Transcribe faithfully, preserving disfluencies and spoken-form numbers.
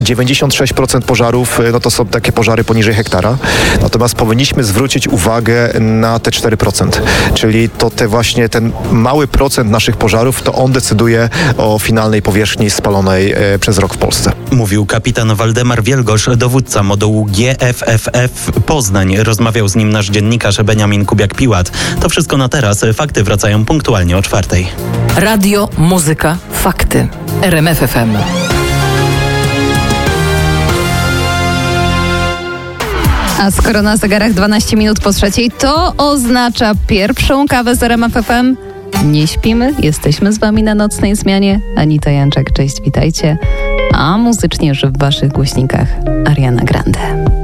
dziewięćdziesiąt sześć procent pożarów no to są takie pożary poniżej hektara, natomiast powinniśmy zwrócić uwagę na te cztery procent, czyli to te właśnie ten mały procent naszych pożarów, to on decyduje o finalnej powierzchni spalonej e, przez rok w Polsce. Mówił kapitan Waldemar Wielgosz, dowódca modułu G F F F Poznań. Rozmawiał z nim nasz dziennikarz Beniamin Kubiak-Piłat. To wszystko na teraz. Fakty wracają punktualnie o czwartej. Radio, muzyka, fakty. R M F F M. A skoro na zegarach dwanaście minut po trzeciej, to oznacza pierwszą kawę z R M F F M. Nie śpimy, jesteśmy z wami na nocnej zmianie. Anita Janczak, cześć, witajcie. A muzycznie, że w waszych głośnikach Ariana Grande.